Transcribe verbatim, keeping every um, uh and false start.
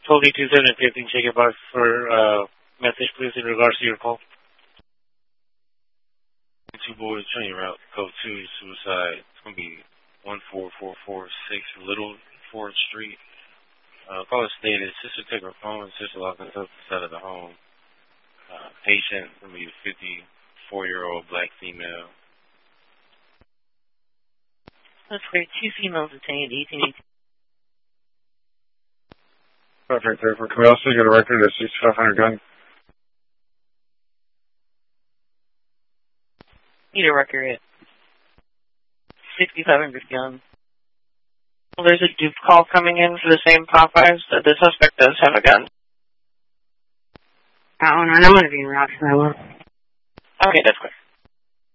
twelve eighty-two seven fifteen, check your box for uh, message, please, in regards to your call. Two boys, train route, code two, suicide. It's going to be one four four four six Little Ford Street. Uh, call it stated, sister take her phone, sister locked herself inside of the home. Uh, patient, going to be a fifty-four-year-old black female. That's great. Two females detained, eighteen eighteen. Perfect, therefore. Can we also get a record of sixty-five hundred gun? Need a record at sixty-five hundred gun. Well, there's a dupe call coming in for the same Popeyes. That the suspect does have a gun. Oh, no, I'm going to be in route for that one. Okay, that's clear.